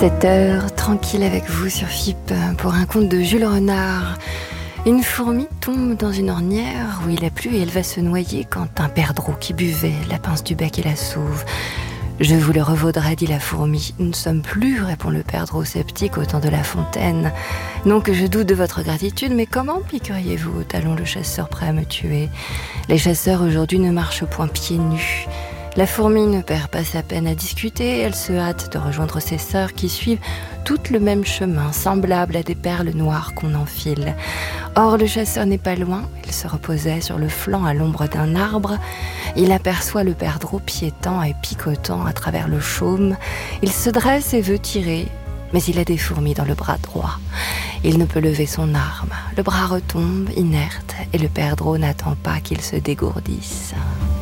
7h, tranquille avec vous sur FIP pour un conte de Jules Renard. Une fourmi tombe dans une ornière où il a plu et elle va se noyer quand un perdreau qui buvait la pince du bec et la sauve. Je vous le revaudrai, dit la fourmi. Nous ne sommes plus, répond le perdreau sceptique au temps de La Fontaine. Non que je doute de votre gratitude, mais comment piqueriez-vous au talon le chasseur prêt à me tuer? Les chasseurs aujourd'hui ne marchent point pieds nus. La fourmi ne perd pas sa peine à discuter, elle se hâte de rejoindre ses sœurs qui suivent toutes le même chemin, semblable à des perles noires qu'on enfile. Or, le chasseur n'est pas loin, il se reposait sur le flanc à l'ombre d'un arbre. Il aperçoit le perdreau piétant et picotant à travers le chaume. Il se dresse et veut tirer, mais il a des fourmis dans le bras droit. Il ne peut lever son arme. Le bras retombe, inerte, et le perdreau n'attend pas qu'il se dégourdisse.